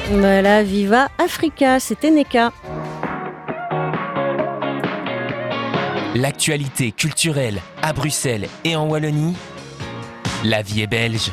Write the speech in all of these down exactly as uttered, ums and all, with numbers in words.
Voilà, Viva Africa, c'était Neka. L'actualité culturelle à Bruxelles et en Wallonie, la vie est belge.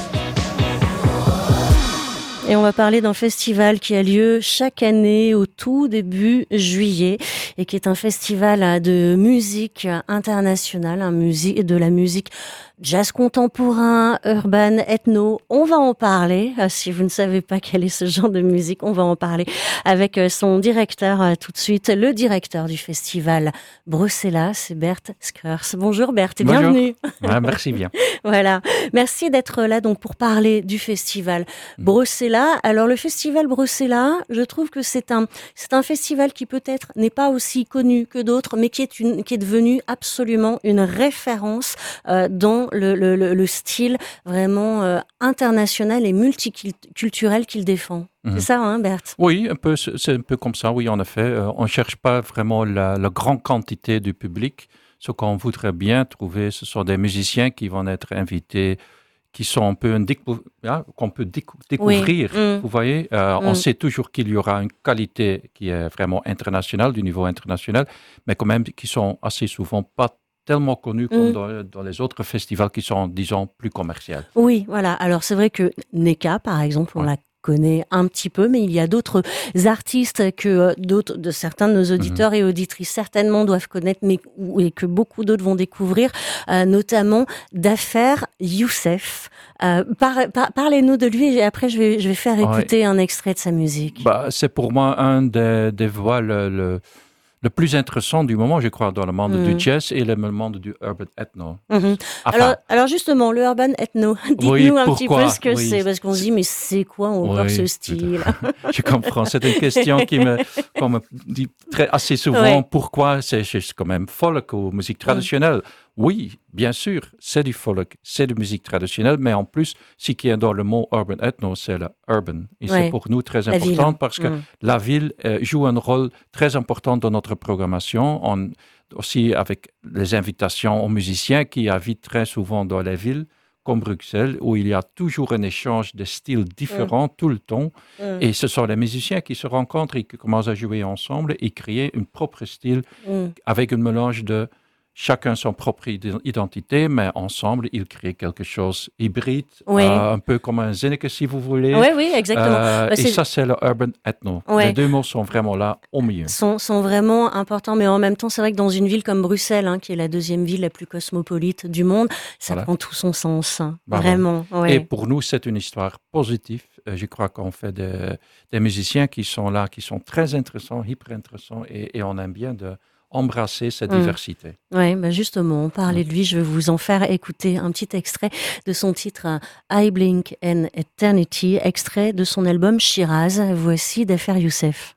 Et on va parler d'un festival qui a lieu chaque année au tout début juillet et qui est un festival de musique internationale, un musique, de la musique jazz contemporain, urban, ethno. On va en parler. Si vous ne savez pas quel est ce genre de musique, on va en parler avec son directeur tout de suite, le directeur du festival Bruxella, c'est Bert Skurs. Bonjour Bert et Bonjour. bienvenue. Ah, merci bien. Voilà. Merci d'être là donc pour parler du festival Bruxella. Alors le festival Bruxella, je trouve que c'est un c'est un festival qui peut-être n'est pas aussi connu que d'autres, mais qui est une qui est devenu absolument une référence euh, dans le, le, le, le style vraiment euh, international et multiculturel qu'il défend. Mhm. C'est ça, hein, Bert? Oui, un peu, c'est un peu comme ça, oui, en effet. Euh, on ne cherche pas vraiment la, la grande quantité du public. Ce qu'on voudrait bien trouver, ce sont des musiciens qui vont être invités, qui sont un peu un décou- hein, qu'on peut décou- découvrir. Oui. Mm. Vous voyez, euh, Mm. on sait toujours qu'il y aura une qualité qui est vraiment internationale, du niveau international, mais quand même qui sont assez souvent pas tellement connus comme Mm. dans, dans les autres festivals qui sont, disons, plus commerciaux. Oui, voilà. Alors c'est vrai que Neka, par exemple, on Ouais. la connaît un petit peu, mais il y a d'autres artistes que euh, d'autres, de certains de nos auditeurs et auditrices certainement doivent connaître, mais ou- et que beaucoup d'autres vont découvrir, euh, notamment d'Affaire Youssef. Euh, par- par- parlez-nous de lui et après je vais je vais faire Ouais. écouter un extrait de sa musique. Bah, c'est pour moi un des, des voix le, le, le plus intéressant du moment, je crois, dans le monde Mm. du jazz et le monde du urban ethno. Mhm. Enfin, Alors, alors justement, le urban ethno, dites-nous Oui, un petit pourquoi peu ce que Oui. c'est, parce qu'on se dit mais c'est quoi encore Oui, ce tout style? je comprends. C'est une question qui me, qu'on me dit très, assez souvent. Ouais. Pourquoi c'est, c'est quand même folk ou musique traditionnelle? Oui, bien sûr, c'est du folk, c'est de musique traditionnelle, mais en plus, ce qui est dans le mot urban ethno, c'est le urban. Et Ouais. c'est pour nous très La important ville. parce que Mm. la ville euh, joue un rôle très important dans notre programmation. On, aussi avec les invitations aux musiciens qui habitent très souvent dans les villes comme Bruxelles, où il y a toujours un échange de styles différents tout le temps. Mm. Et ce sont les musiciens qui se rencontrent et qui commencent à jouer ensemble et créer un propre style Mm. avec un mélange de chacun son propre id- identité, mais ensemble, ils créent quelque chose hybride, Oui. euh, un peu comme un Zenneke, si vous voulez. Oui, oui, exactement. Euh, Bah, et c'est- ça, c'est le urban ethno. Ouais. Les deux mots sont vraiment là au milieu. sont, sont vraiment importants, mais en même temps, c'est vrai que dans une ville comme Bruxelles, hein, qui est la deuxième ville la plus cosmopolite du monde, ça Voilà. prend tout son sens, hein. Bah, Vraiment. Et Ouais. pour nous, c'est une histoire positive. Euh, Je crois qu'on fait des, des musiciens qui sont là, qui sont très intéressants, hyper intéressants, et, et on aime bien de embrasser cette Mm. diversité. Ouais, bah justement, on parlait de lui, je vais vous en faire écouter un petit extrait de son titre euh, I Blink and Eternity, extrait de son album Shiraz. Voici d'Affaire Youssef.